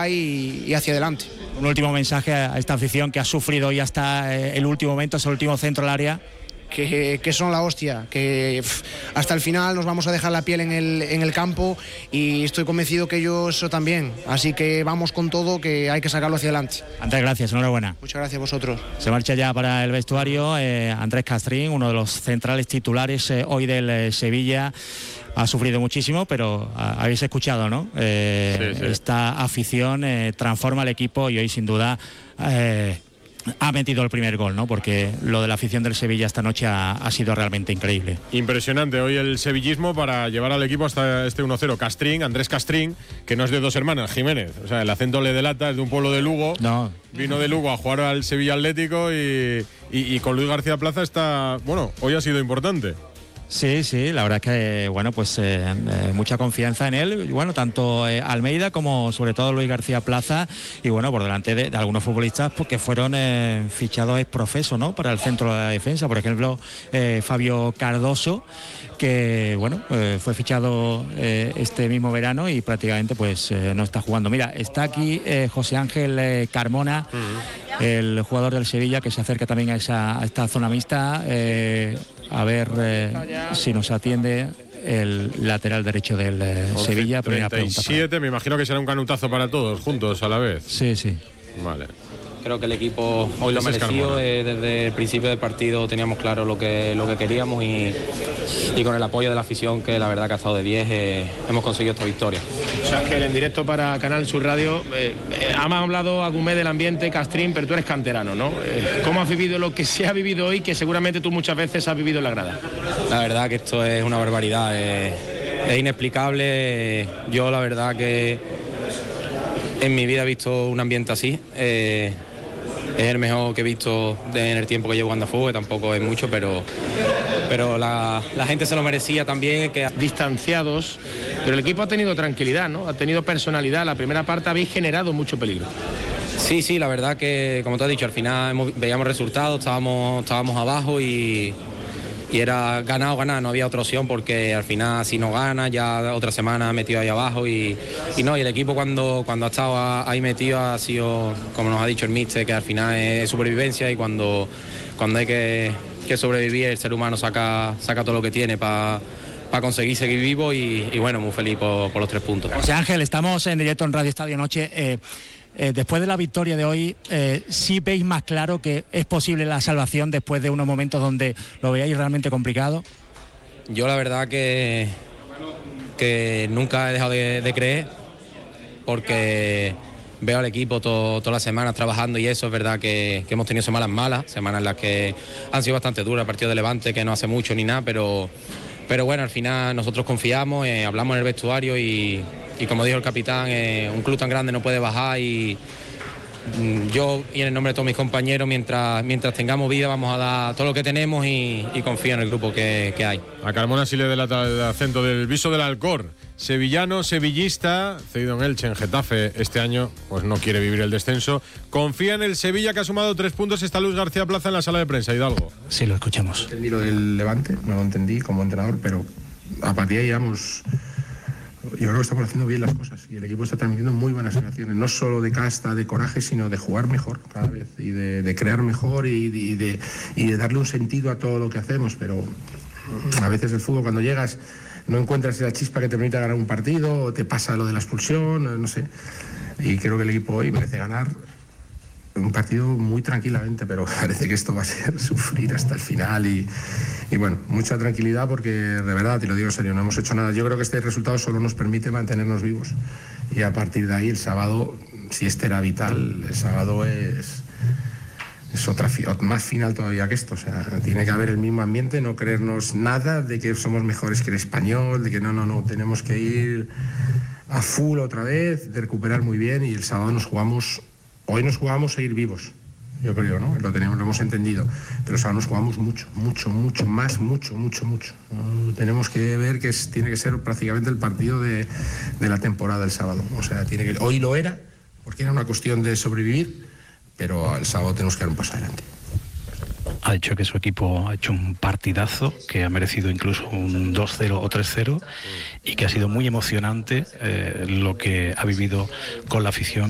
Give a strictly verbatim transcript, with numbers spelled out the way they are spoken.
hay y, y hacia adelante. Un último mensaje a esta afición que ha sufrido hoy hasta el último momento, hasta el último centro del área. Que, que son la hostia, que pff, hasta el final nos vamos a dejar la piel en el, en el campo y estoy convencido que ellos eso también, así que vamos con todo, que hay que sacarlo hacia adelante. Andrés, gracias, enhorabuena. Muchas gracias a vosotros. Se marcha ya para el vestuario eh, Andrés Castrín, uno de los centrales titulares eh, hoy del eh, Sevilla. Ha sufrido muchísimo, pero a, habéis escuchado, ¿no? Eh, sí, sí. Esta afición eh, transforma el equipo y hoy sin duda eh, ha metido el primer gol, ¿no? Porque lo de la afición del Sevilla esta noche ha, ha sido realmente increíble. Impresionante hoy el sevillismo para llevar al equipo hasta este uno cero. Castrín, Andrés Castrín, que no es de dos hermanas, Jiménez. O sea, el acento le delata, es de un pueblo de Lugo. No. Vino de Lugo a jugar al Sevilla Atlético y, y, y con Luis García Plaza está... Bueno, hoy ha sido importante. Sí, sí, la verdad es que, bueno, pues eh, eh, mucha confianza en él, y bueno, tanto eh, Almeida como sobre todo Luis García Plaza, y bueno, por delante de, de algunos futbolistas porque fueron eh, fichados ex profeso, ¿no?, para el centro de la defensa, por ejemplo, eh, Fabio Cardoso, que, bueno, eh, fue fichado eh, este mismo verano y prácticamente, pues, eh, no está jugando. Mira, está aquí eh, José Ángel eh, Carmona, uh-huh. el jugador del Sevilla, que se acerca también a, esa, a esta zona mixta, eh, a ver eh, si nos atiende el lateral derecho del eh, Sevilla. treinta y siete, me imagino que será un canutazo para todos juntos a la vez. Sí, sí. Vale. Creo que el equipo hoy lo ha merecido. Eh, desde el principio del partido teníamos claro lo que, lo que queríamos y, y con el apoyo de la afición, que la verdad que ha estado de diez, eh, hemos conseguido esta victoria. O sea, que en directo para Canal Sur Radio, eh, eh, hemos hablado Agumé del ambiente, Castrín, pero tú eres canterano, ¿no? Eh, ¿Cómo has vivido lo que se ha vivido hoy, que seguramente tú muchas veces has vivido en la grada? La verdad que esto es una barbaridad, eh, es inexplicable. Yo la verdad que en mi vida he visto un ambiente así. Eh, Es el mejor que he visto en el tiempo que llevo jugando a fútbol, tampoco es mucho, pero, pero la, la gente se lo merecía también. Que... Distanciados, pero el equipo ha tenido tranquilidad, ¿no? Ha tenido personalidad. La primera parte habéis generado mucho peligro. Sí, sí, la verdad que, como te has dicho, al final hemos, veíamos resultados, estábamos, estábamos abajo y... Y era ganar o ganar, no había otra opción, porque al final si no gana ya otra semana metido ahí abajo y, y no, y el equipo cuando, cuando ha estado ahí metido ha sido, como nos ha dicho el míster, que al final es supervivencia y cuando, cuando hay que, que sobrevivir el ser humano saca, saca todo lo que tiene para para conseguir seguir vivo y, y bueno, muy feliz por, por los tres puntos. José Ángel, estamos en directo en Radio Estadio Noche. Eh, Eh, después de la victoria de hoy, eh, ¿sí veis más claro que es posible la salvación después de unos momentos donde lo veáis realmente complicado? Yo la verdad que, que nunca he dejado de, de creer, porque veo al equipo todo, todas las semanas trabajando y eso, es verdad que, que hemos tenido semanas malas, semanas en las que han sido bastante duras, el partido de Levante que no hace mucho ni nada, pero, pero bueno, al final nosotros confiamos, eh, hablamos en el vestuario y... Y como dijo el capitán, eh, un club tan grande no puede bajar y mm, yo y en el nombre de todos mis compañeros, mientras, mientras tengamos vida, vamos a dar todo lo que tenemos y, y confío en el grupo que, que hay. A Carmona sí le delata el acento del Viso del Alcor. Sevillano, sevillista, cedido en Elche, en Getafe este año, pues no quiere vivir el descenso. Confía en el Sevilla, que ha sumado tres puntos. Está Luis García Plaza en la sala de prensa. Hidalgo. Sí, lo escuchamos. Entendí lo del Levante, no lo entendí como entrenador, pero a partir de ahí vamos... Yo creo que estamos haciendo bien las cosas y el equipo está transmitiendo muy buenas sensaciones, no solo de casta, de coraje, sino de jugar mejor cada vez y de, de crear mejor y de, y, de, y de darle un sentido a todo lo que hacemos, pero a veces el fútbol, cuando llegas, no encuentras esa chispa que te permita ganar un partido, o te pasa lo de la expulsión, no sé, y creo que el equipo hoy merece ganar un partido muy tranquilamente, pero parece que esto va a ser sufrir hasta el final y, y bueno, mucha tranquilidad, porque de verdad, te lo digo en serio, no hemos hecho nada. Yo creo que este resultado solo nos permite mantenernos vivos y a partir de ahí el sábado, si este era vital, el sábado es, es otra más final todavía que esto. O sea, tiene que haber el mismo ambiente, no creernos nada de que somos mejores que el Español, de que no, no, no, tenemos que ir a full otra vez, de recuperar muy bien, y el sábado nos jugamos. Hoy nos jugamos a ir vivos, yo creo, ¿no? Lo tenemos, lo hemos entendido. Pero ahora nos jugamos mucho, mucho, mucho, más, mucho, mucho, mucho. ¿No? Tenemos que ver que es, tiene que ser prácticamente el partido de, de la temporada el sábado. O sea, tiene que, hoy lo era, porque era una cuestión de sobrevivir, pero el sábado tenemos que dar un paso adelante. Ha dicho que su equipo ha hecho un partidazo, que ha merecido incluso un dos cero o tres cero y que ha sido muy emocionante eh, lo que ha vivido con la afición.